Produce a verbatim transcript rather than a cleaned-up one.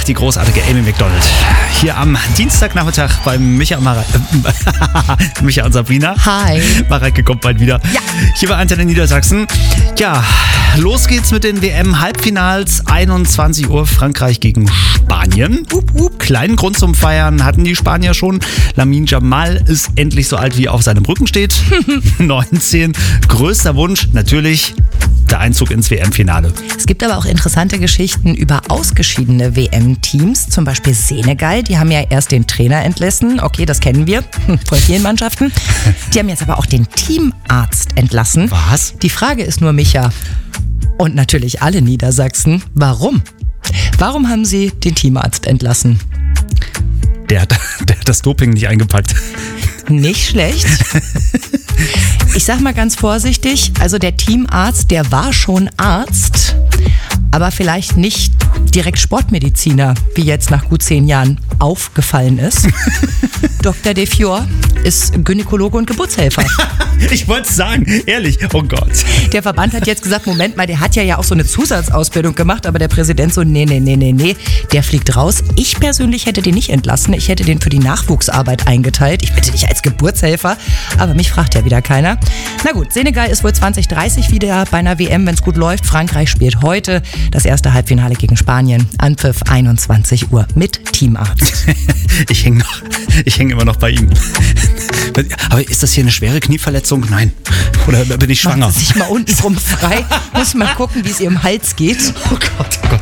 Ach, die großartige Amy Macdonald. Hier am Dienstagnachmittag beim Micha, Mara, äh, Micha und Sabrina. Hi. Mareike kommt bald wieder. Ja. Hier bei Antenne Niedersachsen. Ja, los geht's mit den W M-Halbfinals. einundzwanzig Uhr Frankreich gegen Spanien. Up, up. Kleinen Grund zum Feiern hatten die Spanier schon. Lamine Yamal ist endlich so alt, wie er auf seinem Rücken steht. neunzehn. Größter Wunsch natürlich der Einzug ins W M-Finale. Es gibt aber auch interessante Geschichten über ausgeschiedene W M-Teams, zum Beispiel Senegal. Die haben ja erst den Trainer entlassen. Okay, das kennen wir von vielen Mannschaften. Die haben jetzt aber auch den Teamarzt entlassen. Was? Die Frage ist nur, Micha, und natürlich alle Niedersachsen, warum? Warum haben sie den Teamarzt entlassen? Der hat, der hat das Doping nicht eingepackt. Nicht schlecht. Ich sag mal ganz vorsichtig, also der Teamarzt, der war schon Arzt, aber vielleicht nicht direkt Sportmediziner, wie jetzt nach gut zehn Jahren aufgefallen ist. Doktor Defior ist Gynäkologe und Geburtshelfer. Ich wollte es sagen, ehrlich, oh Gott. Der Verband hat jetzt gesagt, Moment mal, der hat ja ja auch so eine Zusatzausbildung gemacht, aber der Präsident so, nee, nee, nee, nee, nee, der fliegt raus. Ich persönlich hätte den nicht entlassen, ich hätte den für die Nachwuchsarbeit eingeteilt. Ich bitte nicht als Geburtshelfer, aber mich fragt ja wieder keiner. Na gut, Senegal ist wohl zwanzig dreißig wieder bei einer W M, wenn es gut läuft. Frankreich spielt heute das erste Halbfinale gegen Spanien. Anpfiff einundzwanzig Uhr mit Teamarzt. Ich hänge noch, ich hänge immer noch bei ihm. Aber ist das hier eine schwere Knieverletzung? Nein. Oder bin ich schwanger? Macht sie sich mal unten rum frei. Muss mal gucken, wie es ihr im Hals geht. Oh Gott, oh Gott.